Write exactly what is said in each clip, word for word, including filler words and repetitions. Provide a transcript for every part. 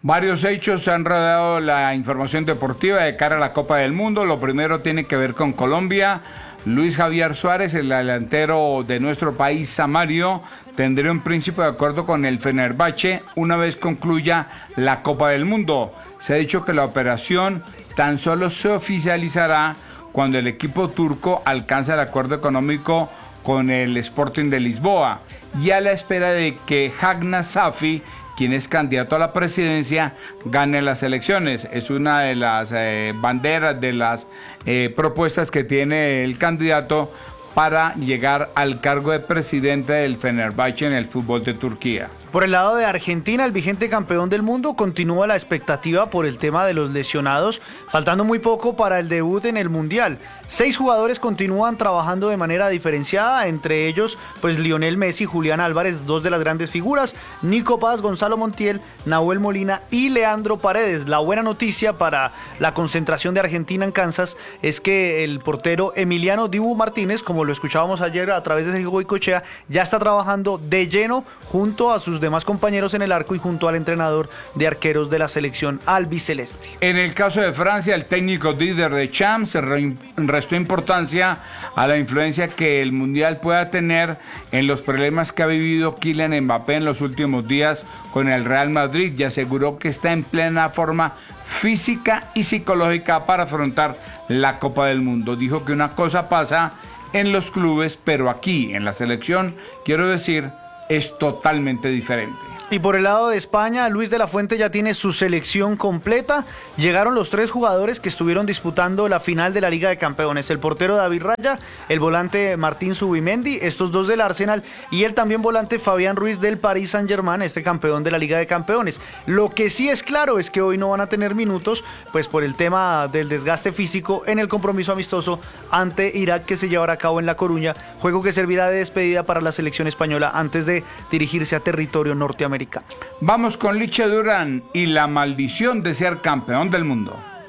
Varios hechos han rodeado la información deportiva de cara a la Copa del Mundo. Lo primero tiene que ver con Colombia. Luis Javier Suárez, el delantero de nuestro país, Samario, tendrá un principio de acuerdo con el Fenerbahce una vez concluya la Copa del Mundo. Se ha dicho que la operación tan solo se oficializará cuando el equipo turco alcance el acuerdo económico con el Sporting de Lisboa, y a la espera de que Hagna Safi, quien es candidato a la presidencia, gane las elecciones. Es una de las eh, banderas, de las eh, propuestas que tiene el candidato para llegar al cargo de presidente del Fenerbahce en el fútbol de Turquía. Por el lado de Argentina, el vigente campeón del mundo, continúa la expectativa por el tema de los lesionados, faltando muy poco para el debut en el Mundial. Seis jugadores continúan trabajando de manera diferenciada, entre ellos pues Lionel Messi, Julián Álvarez, dos de las grandes figuras, Nico Paz, Gonzalo Montiel, Nahuel Molina y Leandro Paredes. La buena noticia para la concentración de Argentina en Kansas es que el portero Emiliano Dibu Martínez, como lo escuchábamos ayer a través de Sergio Goycochea, ya está trabajando de lleno junto a sus demás compañeros en el arco y junto al entrenador de arqueros de la selección albiceleste. En el caso de Francia, el técnico Didier Deschamps restó importancia a la influencia que el Mundial pueda tener en los problemas que ha vivido Kylian Mbappé en los últimos días con el Real Madrid, y aseguró que está en plena forma física y psicológica para afrontar la Copa del Mundo. Dijo que una cosa pasa en los clubes, pero aquí, en la selección, quiero decir, es totalmente diferente. Y por el lado de España, Luis de la Fuente ya tiene su selección completa. Llegaron los tres jugadores que estuvieron disputando la final de la Liga de Campeones: el portero David Raya, el volante Martín Zubimendi, estos dos del Arsenal, y el también volante Fabián Ruiz del Paris Saint-Germain, este campeón de la Liga de Campeones. Lo que sí es claro es que hoy no van a tener minutos, pues por el tema del desgaste físico en el compromiso amistoso ante Irak, que se llevará a cabo en La Coruña, juego que servirá de despedida para la selección española antes de dirigirse a territorio norteamericano. Vamos con Licha Durán y la maldición de ser campeón del mundo.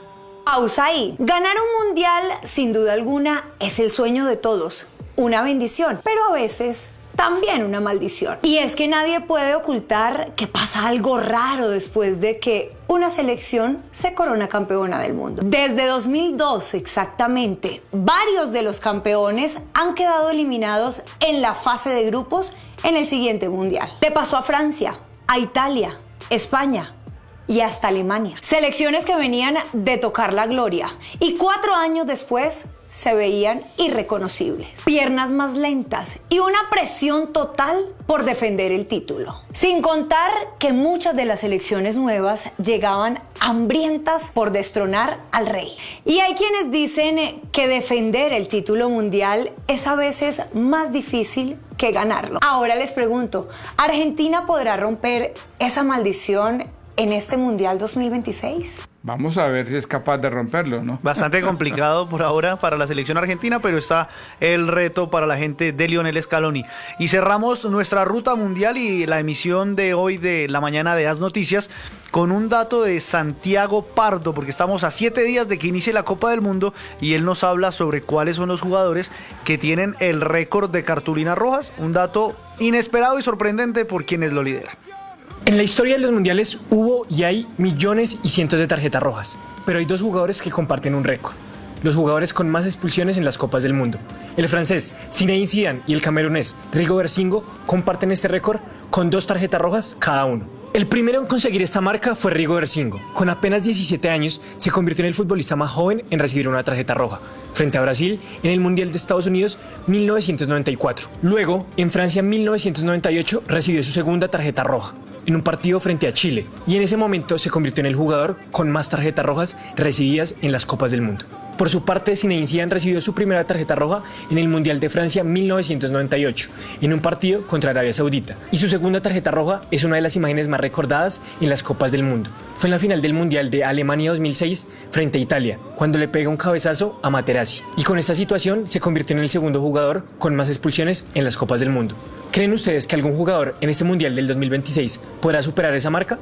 Pausa ahí. Ganar un mundial, sin duda alguna, es el sueño de todos. Una bendición, pero a veces también una maldición. Y es que nadie puede ocultar que pasa algo raro después de que una selección se corona campeona del mundo. Desde dos mil dos exactamente, varios de los campeones han quedado eliminados en la fase de grupos en el siguiente mundial. Le pasó a Francia, a Italia, España y hasta Alemania. Selecciones que venían de tocar la gloria y cuatro años después se veían irreconocibles. Piernas más lentas y una presión total por defender el título. Sin contar que muchas de las selecciones nuevas llegaban hambrientas por destronar al rey. Y hay quienes dicen que defender el título mundial es a veces más difícil que ganarlo. Ahora les pregunto, ¿Argentina podrá romper esa maldición en este Mundial dos mil veintiséis? Vamos a ver si es capaz de romperlo, ¿no? Bastante complicado por ahora para la selección argentina, pero está el reto para la gente de Lionel Scaloni. Y cerramos nuestra ruta mundial y la emisión de hoy de la mañana de As Noticias con un dato de Santiago Pardo, porque estamos a siete días de que inicie la Copa del Mundo y él nos habla sobre cuáles son los jugadores que tienen el récord de cartulinas rojas, un dato inesperado y sorprendente por quienes lo lideran. En la historia de los mundiales hubo y hay millones y cientos de tarjetas rojas, pero hay dos jugadores que comparten un récord: los jugadores con más expulsiones en las Copas del Mundo. El francés Zinedine Zidane y el camerunés Rigo Bersingo comparten este récord con dos tarjetas rojas cada uno. El primero en conseguir esta marca fue Rigo Bersingo. Con apenas diecisiete años se convirtió en el futbolista más joven en recibir una tarjeta roja, frente a Brasil en el Mundial de Estados Unidos mil novecientos noventa y cuatro. Luego, en Francia mil novecientos noventa y ocho, recibió su segunda tarjeta roja en un partido frente a Chile, y en ese momento se convirtió en el jugador con más tarjetas rojas recibidas en las Copas del Mundo. Por su parte, Zinedine Zidane recibió su primera tarjeta roja en el Mundial de Francia mil novecientos noventa y ocho, en un partido contra Arabia Saudita, y su segunda tarjeta roja es una de las imágenes más recordadas en las Copas del Mundo. Fue en la final del Mundial de Alemania dos mil seis frente a Italia, cuando le pega un cabezazo a Materazzi, y con esta situación se convirtió en el segundo jugador con más expulsiones en las Copas del Mundo. ¿Creen ustedes que algún jugador en este Mundial del dos mil veintiséis podrá superar esa marca?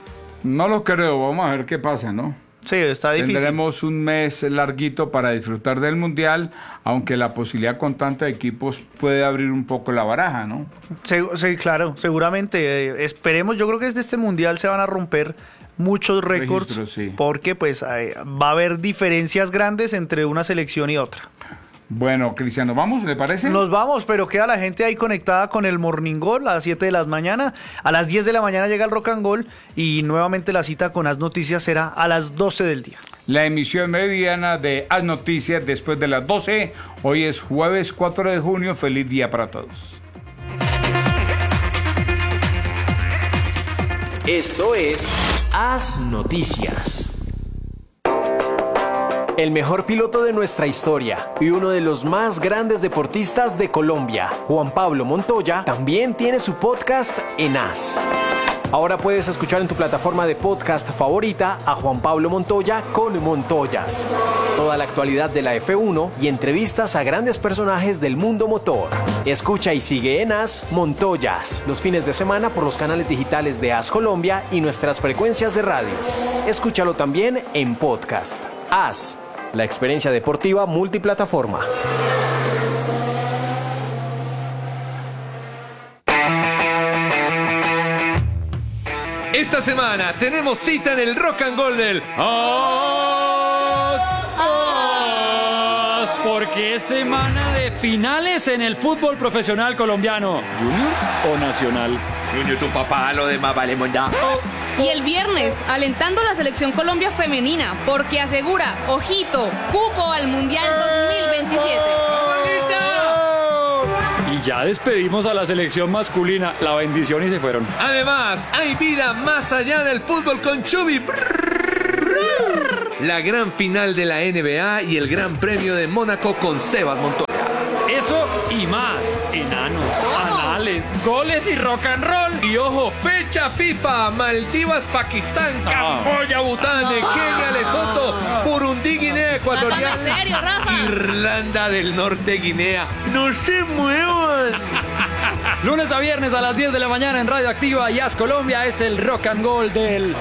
No lo creo, vamos a ver qué pasa, ¿no? Sí, está difícil. Tendremos un mes larguito para disfrutar del Mundial, aunque la posibilidad con tantos equipos puede abrir un poco la baraja, ¿no? Sí, sí, claro, seguramente. Eh, esperemos, yo creo que desde este Mundial se van a romper muchos récords, Registros, sí. porque pues eh, va a haber diferencias grandes entre una selección y otra. Bueno, Cristiano, ¿vamos? ¿Le parece? Nos vamos, pero queda la gente ahí conectada con el Morning Goal a las siete de la mañana. A las diez de la mañana llega el Rock and Goal y nuevamente la cita con As Noticias será a las doce del día. La emisión meridiana de As Noticias después de las doce. Hoy es jueves cuatro de junio. Feliz día para todos. Esto es As Noticias. El mejor piloto de nuestra historia y uno de los más grandes deportistas de Colombia, Juan Pablo Montoya, también tiene su podcast en As. Ahora puedes escuchar en tu plataforma de podcast favorita a Juan Pablo Montoya con Montoyas. Toda la actualidad de la F uno y entrevistas a grandes personajes del mundo motor. Escucha y sigue en As Montoyas los fines de semana por los canales digitales de As Colombia y nuestras frecuencias de radio. Escúchalo también en podcast. As, la experiencia deportiva multiplataforma. Esta semana tenemos cita en el Rock and Gold del As. As, porque es semana de finales en el fútbol profesional colombiano. ¿Junior o nacional? Junior, tu papá, lo demás vale mondá. Y el viernes, alentando a la selección Colombia femenina, porque asegura, ojito, cupo al Mundial dos mil veintisiete. Y ya despedimos a la selección masculina, la bendición y se fueron. Además, hay vida más allá del fútbol con Chubi. La gran final de la N B A y el Gran Premio de Mónaco con Sebas Montoya. Eso y más, enanos, anales, goles y rock and roll. Y ojo, fecha FIFA, Maldivas, Pakistán, Camboya, Bután, Kenia, Lesoto, Burundi, Guinea Ecuatorial, ¿En serio, Rafa? Irlanda del Norte, Guinea. ¡No se muevan! Lunes a viernes a las diez de la mañana en Radio Activa y As Colombia es el rock and roll del...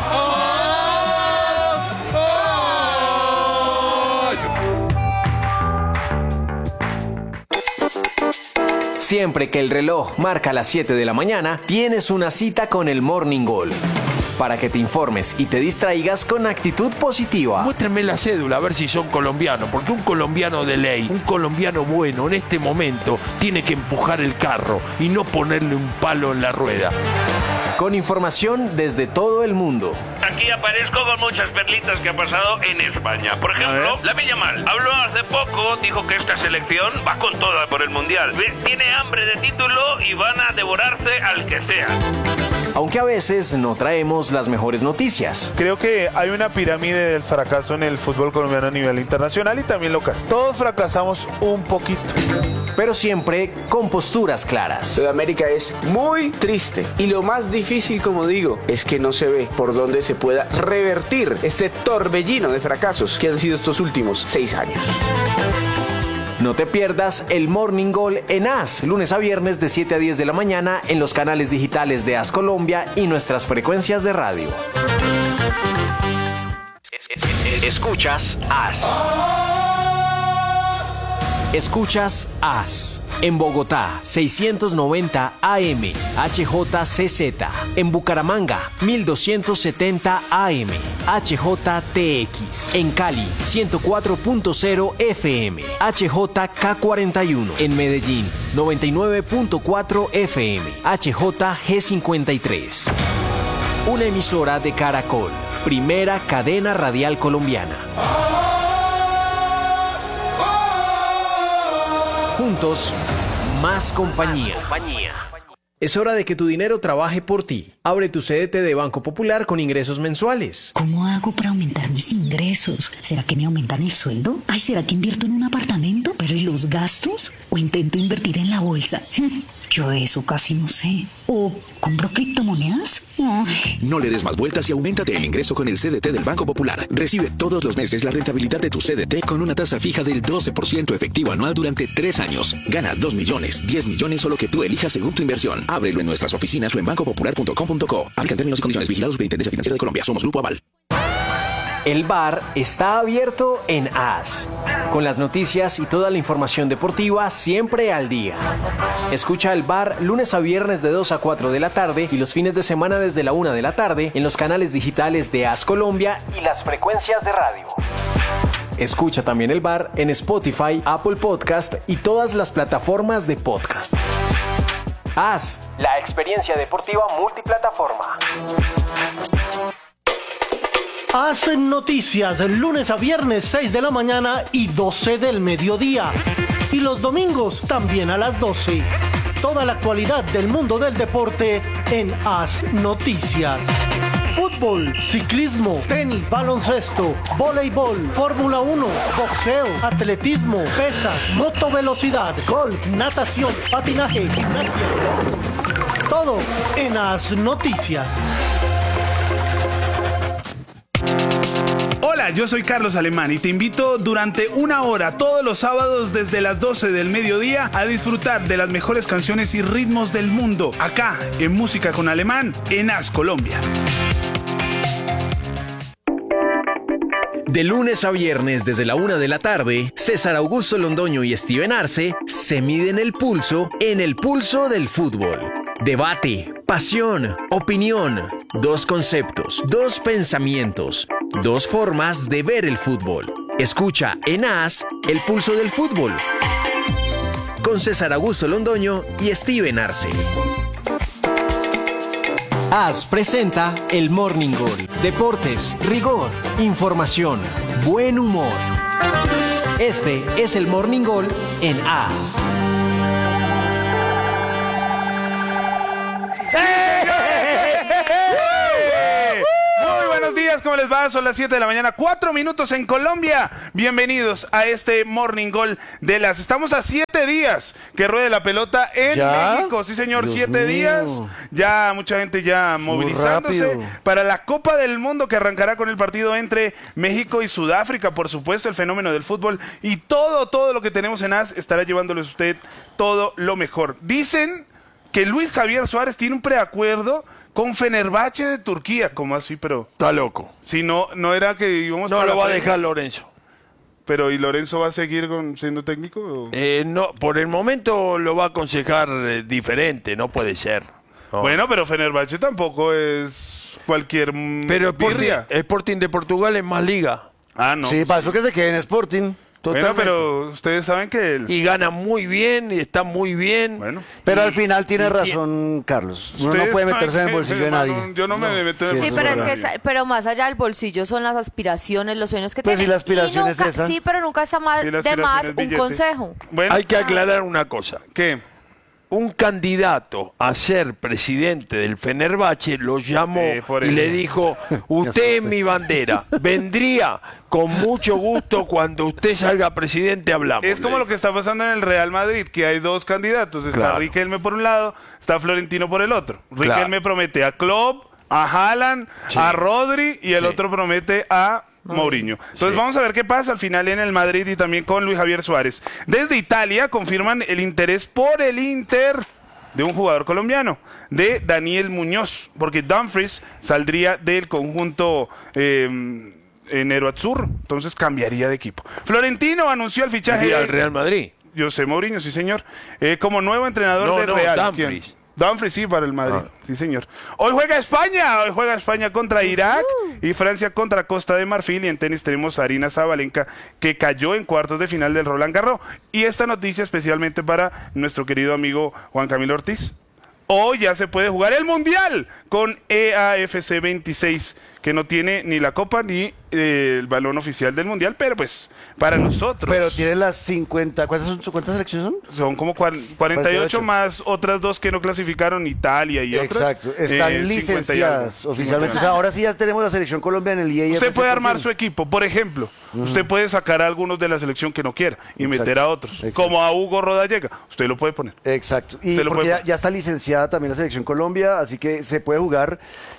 Siempre que el reloj marca las siete de la mañana, tienes una cita con el Morning Goal. Para que te informes y te distraigas con actitud positiva. Muéstrenme la cédula a ver si son colombianos, porque un colombiano de ley, un colombiano bueno en este momento tiene que empujar el carro y no ponerle un palo en la rueda. Con información desde todo el mundo. Aquí aparezco con muchas perlitas que ha pasado en España. Por ejemplo, Lamine Yamal habló hace poco, dijo que esta selección va con toda por el Mundial. Tiene hambre de título y van a devorarse al que sea. Aunque a veces no traemos las mejores noticias. Creo que hay una pirámide del fracaso en el fútbol colombiano a nivel internacional y también local. Todos fracasamos un poquito. Pero siempre con posturas claras. Sudamérica es muy triste y lo más difícil, como digo, es que no se ve por dónde se pueda revertir este torbellino de fracasos que han sido estos últimos seis años. No te pierdas el Morning Goal en As, lunes a viernes de siete a diez de la mañana en los canales digitales de As Colombia y nuestras frecuencias de radio. Escuchas As. Escuchas As. En Bogotá, seiscientos noventa A M, H J C Z. En Bucaramanga, mil doscientos setenta A M, H J T X. En Cali, ciento cuatro punto cero F M, H J K cuarenta y uno. En Medellín, noventa y nueve punto cuatro F M, H J G cincuenta y tres. Una emisora de Caracol, primera cadena radial colombiana. Juntos, más compañía. Es hora de que tu dinero trabaje por ti. Abre tu C D T de Banco Popular con ingresos mensuales. ¿Cómo hago para aumentar mis ingresos? ¿Será que me aumentan el sueldo? Ay, ¿será que invierto en un apartamento? ¿Pero y los gastos? ¿O intento invertir en la bolsa? Yo eso casi no sé. ¿O compro criptomonedas? Ay. No le des más vueltas y auméntate el ingreso con el C D T del Banco Popular. Recibe todos los meses la rentabilidad de tu C D T con una tasa fija del doce por ciento efectivo anual durante tres años. Gana dos millones, diez millones o lo que tú elijas según tu inversión. Ábrelo en nuestras oficinas o en banco popular punto com punto co. Aplican términos y condiciones. Vigilados por Superintendencia Financiera de Colombia. Somos Grupo Aval. El bar está abierto en AS, con las noticias y toda la información deportiva siempre al día. Escucha el bar lunes a viernes de dos a cuatro de la tarde y los fines de semana desde la una de la tarde en los canales digitales de AS Colombia y las frecuencias de radio. Escucha también el bar en Spotify, Apple Podcast y todas las plataformas de podcast. AS, la experiencia deportiva multiplataforma. Hacen noticias lunes a viernes seis de la mañana y doce del mediodía. Y los domingos también a las doce. Toda la actualidad del mundo del deporte en Haz Noticias. Fútbol, ciclismo, tenis, baloncesto, voleibol, Fórmula uno, boxeo, atletismo, pesas, motovelocidad, golf, natación, patinaje, gimnasia. Todo en Haz Noticias. Hola, yo soy Carlos Alemán y te invito durante una hora todos los sábados desde las doce del mediodía a disfrutar de las mejores canciones y ritmos del mundo, acá en Música con Alemán, en AS Colombia. De lunes a viernes desde la una de la tarde, César Augusto Londoño y Steven Arce se miden el pulso en el pulso del fútbol. Debate, pasión, opinión, dos conceptos, dos pensamientos, dos formas de ver el fútbol. Escucha en AS el pulso del fútbol con César Augusto Londoño y Steven Arce. AS presenta el Morning Goal. Deportes, rigor, información, buen humor. Este es el Morning Goal en AS. ¿Cómo les va? Son las siete de la mañana, cuatro minutos en Colombia. Bienvenidos a este Morning Goal de las... Estamos a siete días que ruede la pelota en ¿Ya? México. Sí, señor, Dios siete mío. días. Ya mucha gente ya movilizándose para la Copa del Mundo que arrancará con el partido entre México y Sudáfrica. Por supuesto, el fenómeno del fútbol y todo, todo lo que tenemos en AS estará llevándoles a usted todo lo mejor. Dicen que Luis Javier Suárez tiene un preacuerdo con Fenerbahce de Turquía. ¿Cómo así? Pero está loco. Si no, no era que íbamos No para lo va a la... dejar Lorenzo. Pero ¿y Lorenzo va a seguir con, siendo técnico? O... Eh, no, por el momento lo va a aconsejar eh, diferente, no puede ser. No. Bueno, pero Fenerbahce tampoco es cualquier Pero Sporting, Sporting de Portugal es más liga. Ah, no. Sí, para eso que se quede en Sporting. Bueno, pero ustedes saben que él... Y gana muy bien, y está muy bien. Bueno. Pero y, al final tiene razón, y, Carlos. Uno no puede meterse en el bolsillo de nadie. Yo no, no. me meto en el sí, bolsillo pero de es nadie. que es, pero más allá del bolsillo son las aspiraciones, los sueños que pues tiene. Pues si la aspiración nunca, es esa. Sí, pero nunca está más, sí, de más un billete. consejo. Bueno. Hay que aclarar una cosa. ¿Qué? Un candidato a ser presidente del Fenerbahce lo llamó eh, y le dijo, usted es mi bandera, vendría con mucho gusto cuando usted salga presidente, hablamos. Es como lo que está pasando en el Real Madrid, que hay dos candidatos, está claro. Riquelme por un lado, está Florentino por el otro. Riquelme claro. promete a Klopp, a Haaland, sí. a Rodri y el sí. otro promete a... Mourinho. Entonces sí. vamos a ver qué pasa al final en el Madrid y también con Luis Javier Suárez. Desde Italia confirman el interés por el Inter de un jugador colombiano, de Daniel Muñoz, porque Dumfries saldría del conjunto eh, Nero Azzurro, entonces cambiaría de equipo. Florentino anunció el fichaje al Real Madrid. José Mourinho, sí señor, eh, como nuevo entrenador no, del no, Real. Dumfries. ¿Quién? Dumfries, sí, para el Madrid. Ah. Sí, señor. Hoy juega España. Hoy juega España contra Irak uh-huh. y Francia contra Costa de Marfil. Y en tenis tenemos a Arina Zabalenka, que cayó en cuartos de final del Roland Garros. Y esta noticia especialmente para nuestro querido amigo Juan Camilo Ortiz. Hoy ya se puede jugar el Mundial con E A F C veintiséis, que no tiene ni la copa ni eh, el balón oficial del Mundial, pero pues para nosotros. Pero tiene las cincuenta, ¿cuántas, son, ¿cuántas selecciones son? Son como cuarenta y ocho, cuarenta y ocho más otras dos que no clasificaron, Italia y otras. Exacto, están eh, licenciadas oficialmente. O sea, ahora sí ya tenemos la selección colombiana en el I A F C. Usted puede armar su equipo, por ejemplo, uh-huh. usted puede sacar a algunos de la selección que no quiera y Exacto. meter a otros, Exacto. como a Hugo Rodallega, usted lo puede poner. Exacto, y porque ya, ya está licenciada también la selección Colombia, así que se puede jugar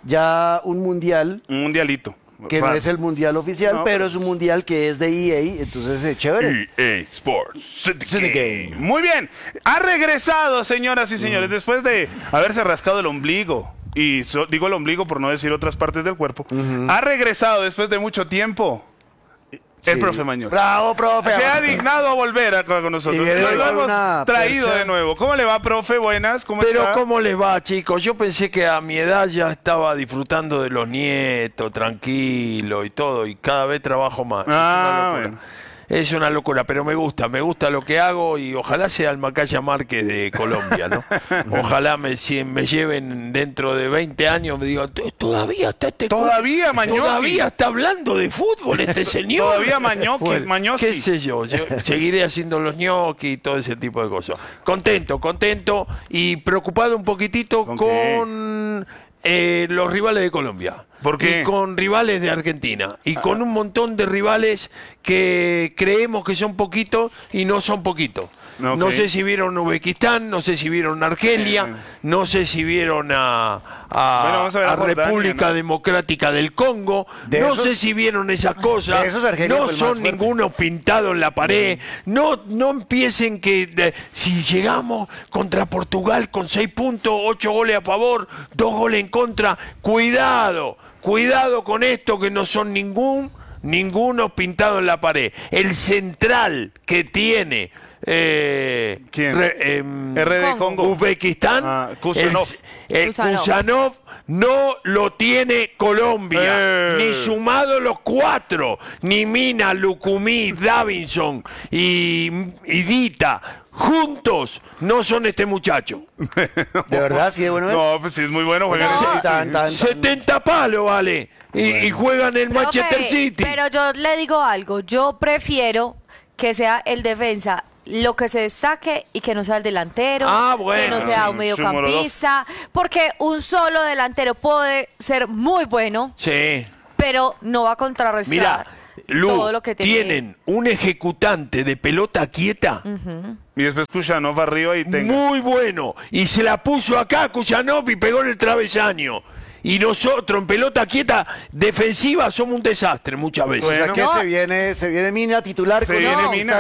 ya un mundial. Un mundialito. Que no es el mundial oficial, no, pero, pero es un mundial que es de E A, entonces es chévere. E A Sports Game. Muy bien, ha regresado, señoras y señores, mm. después de haberse rascado el ombligo y so, digo el ombligo por no decir otras partes del cuerpo, uh-huh. ha regresado después de mucho tiempo. Sí. El profe Mañol. Bravo, profe. Se ha dignado a volver acá con nosotros. Lo, lo hemos traído percha. de nuevo. ¿Cómo le va, profe? Buenas. ¿Cómo Pero está? ¿cómo les va, chicos? Yo pensé que a mi edad ya estaba disfrutando de los nietos, tranquilo y todo, y cada vez trabajo más. Ah, es una locura. bueno. Es una locura, pero me gusta, me gusta lo que hago y ojalá sea el Macaya Márquez de Colombia, ¿no? Ojalá me, si me lleven dentro de veinte años, me digan, todavía está este... Todavía Mañoki. Todavía está hablando de fútbol este señor. Todavía Mañoki, bueno, Mañoski. qué sé yo, yo seguiré haciendo los ñoquis y todo ese tipo de cosas. Contento, contento y preocupado un poquitito ¿Con, con eh, los rivales de Colombia. ¿Por qué? Y con rivales de Argentina. Y ah. con un montón de rivales que creemos que son poquitos y no son poquitos. Okay. No sé si vieron Uzbekistán, no sé si vieron Argelia, eh. no sé si vieron a, a, bueno, vamos a, ver a, a República ¿no? Democrática del Congo, de no esos, sé si vieron esas cosas, esos no son ninguno pintado en la pared, mm. no, no empiecen que de, si llegamos contra Portugal con seis puntos, ocho goles a favor, dos goles en contra, cuidado. Cuidado con esto que no son ningún, ninguno pintado en la pared. El central que tiene eh, ¿Quién? Re, eh, R D Congo. Uzbekistán, ah, Kusanov. el, el Kusanov no lo tiene Colombia, eh. ni sumado los cuatro, ni Mina, Lucumí, Davinson y, y Dita. Juntos no son este muchacho. ¿De verdad? ¿Sí es bueno? No, pues sí es muy bueno. Juegan no. tan, tan, tan. setenta palos, vale. Y, bueno. y juegan en Manchester Profe, City. Pero yo le digo algo. Yo prefiero que sea el defensa lo que se destaque y que no sea el delantero, ah, bueno. que no sea un mediocampista. Porque un solo delantero puede ser muy bueno, sí. pero no va a contrarrestar. Mira, Lu, todo lo que tiene. Tienen un ejecutante de pelota quieta. Uh-huh. Y después Kusanov arriba y tenga. Muy bueno. Y se la puso acá Kusanov y pegó en el travesaño. Y nosotros en pelota quieta defensiva somos un desastre muchas veces. Bueno, o sea que no. se viene se viene Mina titular. Se con viene no, Mina.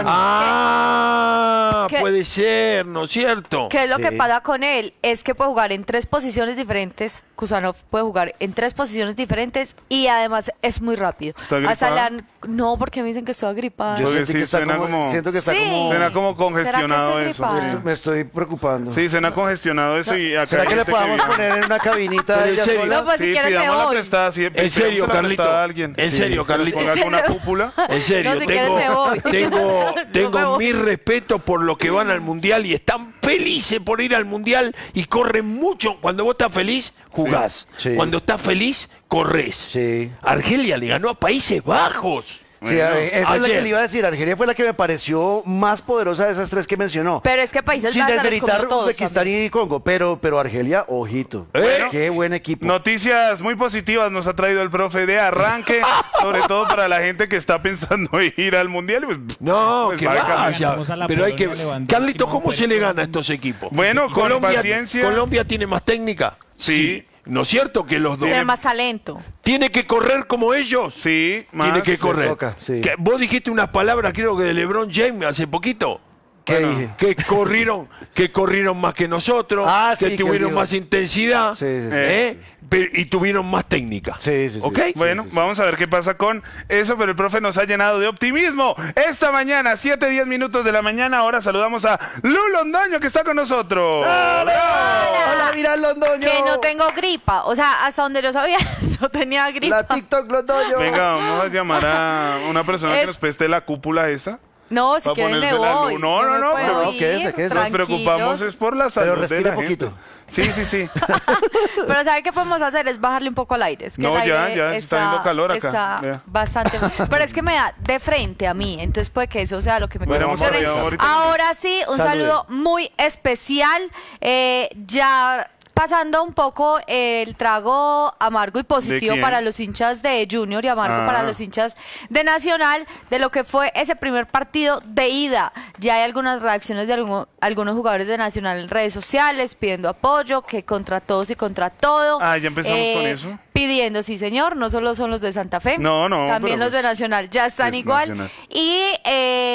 Ah, ¿Qué? puede ser, ¿no es cierto? ¿Qué es lo sí. que pasa con él? Es que puede jugar en tres posiciones diferentes. Kusanov puede jugar en tres posiciones diferentes y además es muy rápido. ¿Está agripada? La... No, porque me dicen que estoy agripada. Yo Yo sí, que está suena como, como... siento que está sí. como... Suena como congestionado que eso. Sí. Me estoy preocupando. Sí, suena congestionado eso. No. Y acá ¿Será que le podamos que poner en una cabinita de ella sola? No, pues sí, si quieres me voy. Prestada, sí, en serio, Carlito. A alguien. En sí. serio, Carlito. Ponga alguna cúpula. En serio, no, si tengo, me voy. tengo, tengo no mi respeto por los que van al Mundial y están felices por ir al Mundial y corren mucho. Cuando vos estás feliz, jugás. Sí. Sí. Cuando estás feliz, corres. Sí. Argelia le ganó a Países Bajos. Sí, bueno, esa es la que le iba a decir. Argelia fue la que me pareció más poderosa de esas tres que mencionó. Pero es que Países Sin Bajos desmeritar Uzbekistán y Congo, pero, pero Argelia, ojito. Bueno, qué buen equipo. Noticias muy positivas nos ha traído el profe de arranque, sobre todo para la gente que está pensando ir al Mundial. Pues, no, pues que vaya. Pero hay que... Carlito, ¿cómo se le gana a estos equipos? Bueno, con Colombia, paciencia. ¿Colombia tiene más técnica? Sí. sí. ¿No es cierto que los dos? Tiene más talento. ¿Tiene que correr como ellos? Sí, más. Tiene que correr. Toca, sí. Que vos dijiste unas palabras, creo que de LeBron James hace poquito. ¿Qué bueno, dije? Que corrieron, que corrieron más que nosotros, ah, que sí, tuvieron que más intensidad, sí, sí, sí. ¿eh? Pero, y tuvieron más técnica. Sí, sí, sí. ¿Okay? Bueno, sí, sí, sí. vamos a ver qué pasa con eso, pero el profe nos ha llenado de optimismo. Esta mañana, siete, diez minutos de la mañana, ahora saludamos a Lu Londoño, que está con nosotros. ¡Hola! ¡Hola, mira Londoño! Que no tengo gripa, o sea, hasta donde lo sabía, no tenía gripa. La TikTok Londoño. Venga, vamos a llamar a una persona Es... que nos preste la cúpula esa. No, si quieren me voy. No, no, no, pero quédese, quédese. Nos preocupamos es por la salud pero de la poquito. gente. Sí, sí, sí. Pero ¿saben qué podemos hacer? Es bajarle un poco al aire. Es que no, el ya, aire ya, está, está viendo calor acá. Está Vea. bastante. Pero es que me da de frente a mí, entonces puede que eso sea lo que me bueno, vamos condicione. arriba, ahorita. Ahora sí, un Salude. saludo muy especial. Eh, ya... Pasando un poco el trago amargo y positivo para los hinchas de Junior y amargo ah. para los hinchas de Nacional de lo que fue ese primer partido de ida. Ya hay algunas reacciones de algún, algunos jugadores de Nacional en redes sociales pidiendo apoyo, que contra todos y contra todo. Ah, ya empezamos eh, con eso. Pidiendo, sí señor, no solo son los de Santa Fe. No, no. También los pues, de Nacional ya están igual. Nacional. Y... Eh,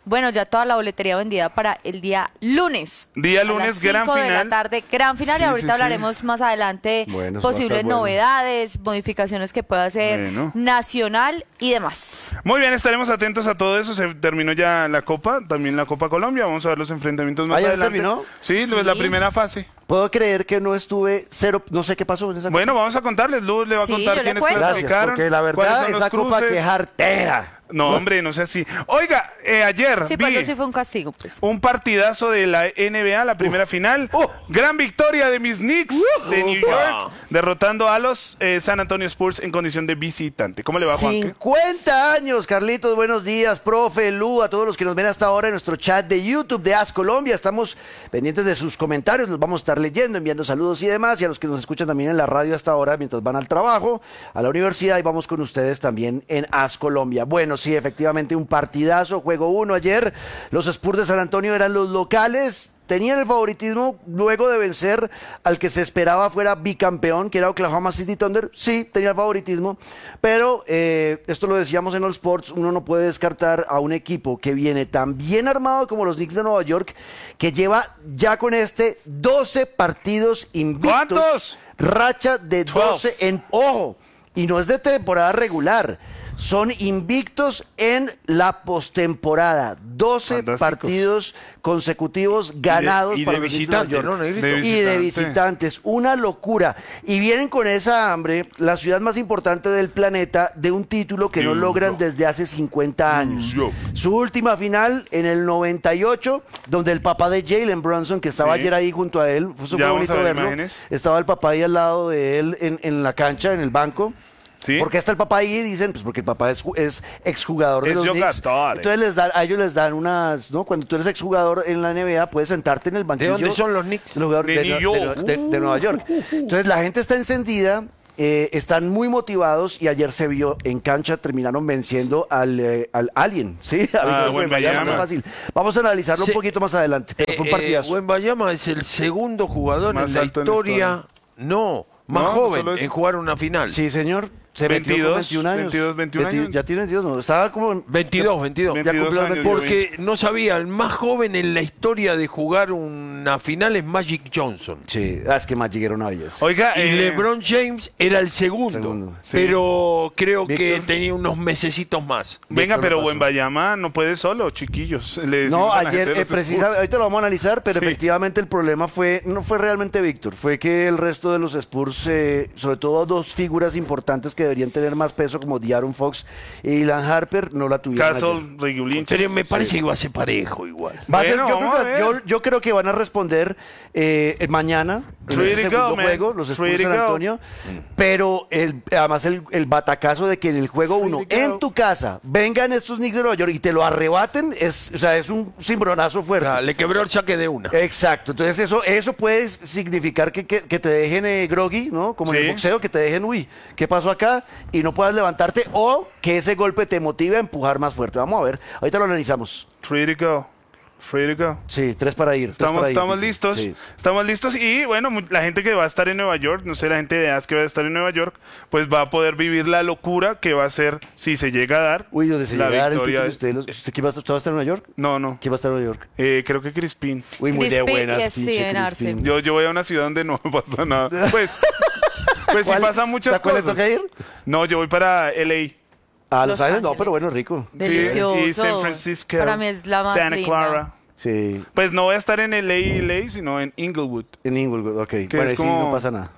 bueno, ya toda la boletería vendida para el día lunes. Día a lunes, las gran cinco de final. la tarde, gran final. Sí, y ahorita sí, hablaremos sí. más adelante Bueno, eso va a posibles estar bueno. novedades, modificaciones que pueda hacer Bueno. Nacional y demás. Muy bien, estaremos atentos a todo eso. Se terminó ya la Copa, también la Copa Colombia. Vamos a ver los enfrentamientos más ¿Ah, ya adelante. terminó? Sí, Sí. pues la primera fase. Puedo creer que no estuve cero, no sé qué pasó en esa Bueno, vamos a contarles. Luz le va a Sí, contar yo le quiénes cuento. Gracias, clasificaron. porque la cuáles verdad son los esa copa cruces. que es artera. No, hombre, no sea así. Oiga, eh, ayer Sí, vi pues eso sí fue un castigo, pues. un partidazo de la N B A, la primera final. Uh. Gran victoria de mis Knicks de New Upa. York, derrotando a los eh, San Antonio Spurs en condición de visitante. ¿Cómo le va, Juanque? cincuenta años, Carlitos, buenos días, profe, Lu, a todos los que nos ven hasta ahora en nuestro chat de YouTube de As Colombia. Estamos pendientes de sus comentarios, los vamos a estar leyendo, enviando saludos y demás, y a los que nos escuchan también en la radio hasta ahora, mientras van al trabajo, a la universidad, y vamos con ustedes también en As Colombia. Bueno, sí, efectivamente, un partidazo, juego uno ayer, los Spurs de San Antonio eran los locales, tenían el favoritismo luego de vencer al que se esperaba fuera bicampeón, que era Oklahoma City Thunder. Sí, tenía el favoritismo, pero eh, esto lo decíamos en All Sports, uno no puede descartar a un equipo que viene tan bien armado como los Knicks de Nueva York, que lleva ya con este doce partidos invictos. ¿Cuántos? Racha de doce en... ¡Ojo! Y no es de temporada regular. Son invictos en la postemporada. doce Fantásticos. partidos consecutivos ganados y de para los Knicks de Nueva visitante, York. ¿no, Negrito? De Y de visitante. visitantes. Una locura. Y vienen con esa hambre, la ciudad más importante del planeta, de un título que no New logran York. desde hace cincuenta años. York. Su última final en el noventa y ocho, donde el papá de Jalen Brunson, que estaba Sí. ayer ahí junto a él, fue Ya súper vamos bonito a ver verlo. imágenes. Estaba el papá ahí al lado de él en, en la cancha, en el banco. ¿Sí? ¿Por qué está el papá ahí? Dicen, pues porque el papá es, ju- es exjugador de Es los Knicks. jugador. Entonces les dan, a ellos les dan unas, ¿no? Cuando tú eres exjugador en la N B A, puedes sentarte en el banquillo. dónde son los Knicks? Los jugadores De de, New Nue- York. de- de- de Nueva York. Entonces la gente está encendida, eh, están muy motivados, y ayer se vio en cancha, terminaron venciendo al, eh, al Alien, ¿sí? A Ah, Víctor Wembanyama. Wembanyama, no es fácil. Vamos a analizarlo Sí. un poquito más adelante, pero fue un partidazo. Wembanyama es el segundo jugador Más en la alto en la historia, historia. no, más No, joven solo es- en jugar una final. Sí, señor. Se metió con veintidós, veintiún años. veintidós, veintiún Veinti- años. Ya tiene veintidós, no. Estaba como... en- veintidós, veintidós. Ya veintidós cumplió años, los yo vi. Porque no sabía, el más joven en la historia de jugar una final es Magic Johnson. Sí, ah, es que Magic era una belleza. Oiga, Y eh, LeBron James era el segundo, Segundo, sí. pero creo que Víctor. tenía unos mesecitos más. venga, Víctor pero le pasó. Wembanyama no puede solo, chiquillos. Le decimos No, a la gente ayer, de eh, los precisamente, Spurs. ahorita lo vamos a analizar, pero Sí. efectivamente el problema fue, no fue realmente Víctor, fue que el resto de los Spurs, eh, sobre todo dos figuras importantes que deberían tener más peso, como De'Aaron Fox y Ilan Harper, no la tuvieron ayer. Castle, Regulinch. Pero me parece que va a ser parejo igual. Va a ser- Bueno, yo, creo vamos a que, ver. yo, yo creo que van a responder eh, mañana en Ready ese to segundo go, man. juego, los Spurs de Ready San to go. Antonio, pero el, además el, el batacazo de que en el juego uno, Ready to go. en tu casa, vengan estos Knicks de Nueva York y te lo arrebaten, es, o sea, es un cimbronazo fuerte. Ah, le quebró el saque de una. Exacto, entonces eso, eso puede significar que, que, que te dejen eh, groggy, ¿no? Como en Sí. el boxeo, que te dejen, uy, ¿qué pasó acá? Y no puedas levantarte, o que ese golpe te motive a empujar más fuerte. Vamos a ver, ahorita lo analizamos. Free to go. Free to go. Sí, tres para ir. tres Estamos, para ir, estamos dice. listos, Sí. estamos listos y bueno, mu- la gente que va a estar en Nueva York, no sé, la gente de A S que va a estar en Nueva York, pues va a poder vivir la locura que va a ser si se llega a dar. Uy, donde se la llega a dar el victoria título, de- ¿usted, los- usted quién va a estar, usted va a estar en Nueva York? No, no. ¿Quién va a estar en Nueva York? Eh, creo que Crispin. Uy, muy de Crispin buenas, y pinche Steven Arce. Crispin. Yo, yo voy a una ciudad donde no pasa nada. Pues, pues sí ¿Cuál? pasan muchas ¿A cuál le cosas. toca ir? No, yo voy para L A. A Los, Los Ángeles, no, Ángeles. pero bueno, rico. Sí, Delicioso. y San Francisco. Para mí es la más Santa linda. Clara. Sí, Pues no voy a estar en L A, L A, sino en Inglewood. en Inglewood, ok. Que Bueno, es ahí sí como- no pasa nada.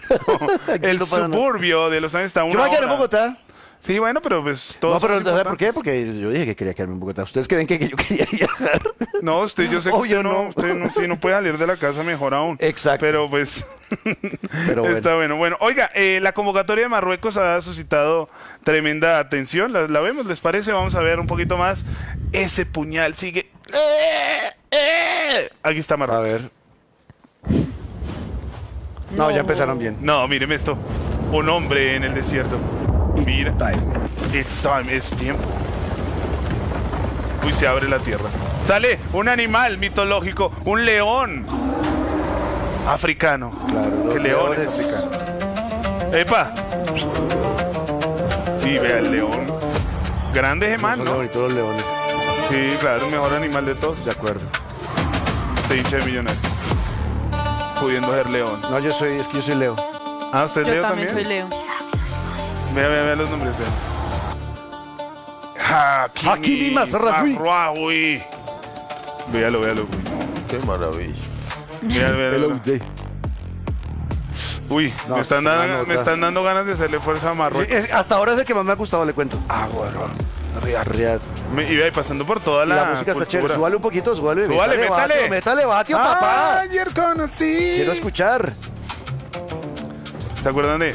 Aquí El no pasa nada. suburbio de Los Ángeles está a una Yo me voy a quedar en hora. Bogotá. Sí, bueno, pero pues todos No, pero somos ¿sabe por qué? importantes. Porque yo dije que quería quedarme en Bogotá. ¿Ustedes creen que, que yo quería viajar? No, usted, yo sé que Obvio usted no, no. usted no, si no puede salir de la casa, mejor aún. Exacto. Pero pues, Pero bueno. está bueno. Bueno, oiga, eh, la convocatoria de Marruecos ha suscitado tremenda atención. ¿La, la vemos? ¿Les parece? Vamos a ver un poquito más. Ese puñal sigue. ¡Eh! ¡Eh! Aquí está Marruecos. A ver. No, ya empezaron bien. No, míreme esto. Un hombre en el desierto. Mira. It's time, es tiempo. Uy, se abre la tierra. Sale un animal mitológico, un león africano. Claro, ¿Qué los león es leones. africano? ¡Epa! Y vea el león. Grande ese man, Son ¿no? bonitos los leones. Sí, claro, el mejor animal de todos. De acuerdo. Este hincha de Millonario. Pudiendo ser león. No, yo soy, es que yo soy Leo. Ah, ¿usted es Yo Leo también también? soy Leo. Vea, vea, vea los nombres, vea. Hakimi, Hakimi Mazraoui. Mazraoui. Véalo, véalo. Qué maravilla. Véalo, véalo. Uy, No, me, están dando, nota. me están dando ganas de hacerle fuerza a Marruecos. Es- hasta ahora es el que más me ha gustado, le cuento. Ah, bueno. Riyad. Riyad. Me iba ahí pasando por toda Y la, la música está chévere. cultura. Súbale un poquito, súbale. Súbale, métale. Vatio, métale, Vatio, papá. Ayer conocí. Quiero escuchar. ¿Se acuerdan de?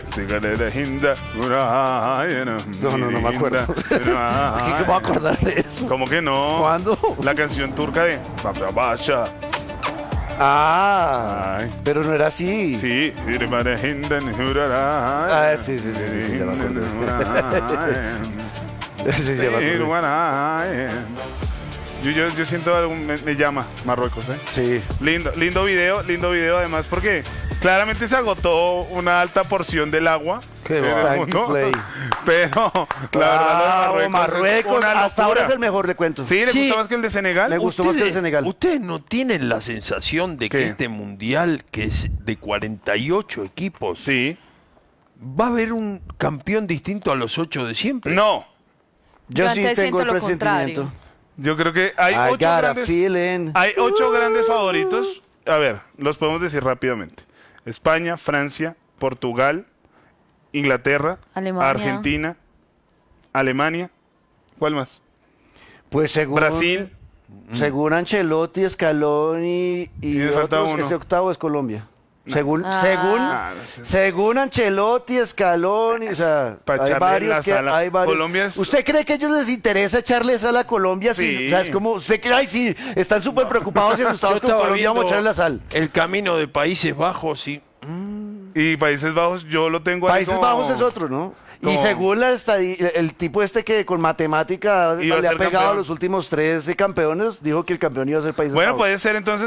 No, no, no me acuerdo. ¿Qué me voy a acordar de eso? ¿Cómo que no? ¿Cuándo? La canción turca de Babasha. Ah, Ay. pero no era así. Sí. Ah, sí, sí, sí, sí, sí, ya me acordé. Sí, sí, ya me acordé. Yo, yo, yo siento algo, me, me llama Marruecos, ¿eh? Sí. Lindo, lindo video, lindo video además porque claramente se agotó una alta porción del agua. Qué en el time mundo, to play. Pero la verdad lo de Ah, Marruecos, Marruecos, es una hasta ahora locura. es el mejor, le cuento. Sí, ¿le Sí. gustó más que el de Senegal? Me gustó más que el de ¿Ustedes- Senegal. ¿Ustedes no tienen la sensación de que ¿Qué? este mundial, que es de cuarenta y ocho equipos, Sí. va a haber un campeón distinto a los ocho de siempre? No. Yo Yo sí antes tengo el siento lo presentimiento. contrario. Yo creo que hay I ocho got a grandes, feeling. hay ocho grandes favoritos. A ver, los podemos decir rápidamente. España, Francia, Portugal, Inglaterra, Alemania. Argentina, Alemania. ¿Cuál más? Pues según Brasil. según Ancelotti, Scaloni y, Y me falta otros, uno. ese octavo es Colombia. Según, Ah. según, Ah, no sé. según Ancelotti, Scaloni, o sea, Pa' hay echarle varios la que sal a- hay varios. Colombia es- ¿Usted cree que a ellos les interesa echarle sal a Colombia? Sí. Sí. O sea, es como, usted cree, ay, sí, están súper preocupados y asustados con Colombia, vamos a echarle la sal. El camino de Países Bajos y... Y Países Bajos, yo lo tengo ahí Países como- Bajos es otro, ¿no? Y como- según la estadi- el tipo este que con matemática Iba a le ha ser pegado campeón. a los últimos tres campeones, dijo que el campeón iba a ser Países Bueno, Bajos. puede ser entonces